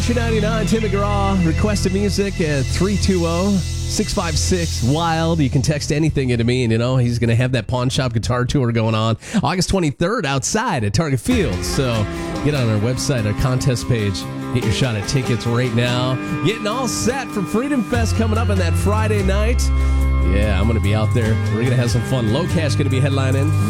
Country 99, Tim McGraw. Requested music at 320-656-WILD. You can text anything into me, and he's going to have that pawn shop guitar tour going on August 23rd outside at Target Field. So get on our website, our contest page. Get your shot at tickets right now. Getting all set for Freedom Fest coming up on that Friday night. Yeah, I'm going to be out there. We're going to have some fun. Low Cash going to be headlining.